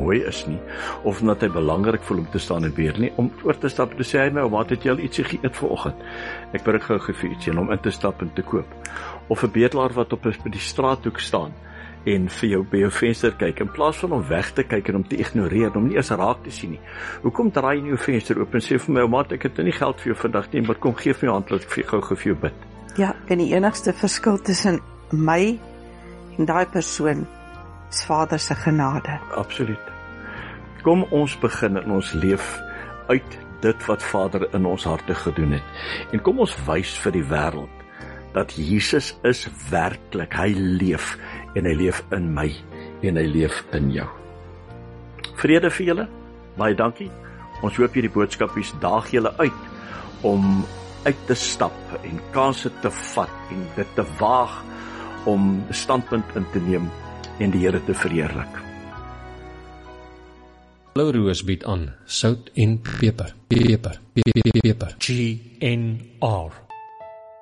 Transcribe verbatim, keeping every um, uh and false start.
mooi is nie, of omdat hy belangrik voel om te staan en bid nie, om oor te stap en te sê, hy my ouma, het jy al ietsie geëet vanoggend? Ek bring gou vir ietsie en om in te stap en te koop. Of 'n bedelaar wat op die straathoek staan en vir jou by jou venster kyk, in plaas van om weg te kyk en om te ignoreer, om nie eens raak te sien nie. Hoekom draai jy nie jou venster oop en sê vir my, ouma, ek het nie geld vir jou vandag nie, maar kom geef my hand, laat ek gou vir jou bid. Ja, en die enigste verskil tussen my en daai persoon is Vader se genade. Absoluut. Kom ons begin en ons leef uit dit wat Vader in ons harte gedoen het. En kom ons wys vir die wêreld dat Jesus is werklik, hy leef en hy leef in my en hy leef in jou. Vrede vir julle, baie dankie. Ons hoop hierdie boodskapies daag julle uit om uit te stap en kansse te vat en dit te waag om standpunt in te neem en die Here te verheerlik. Blou Roos bied aan sout en peper, peper, peper, peper. G N R